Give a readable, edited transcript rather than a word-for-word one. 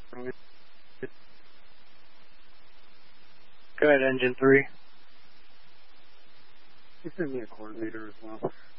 Go ahead, engine 3. You send me a coordinator as well.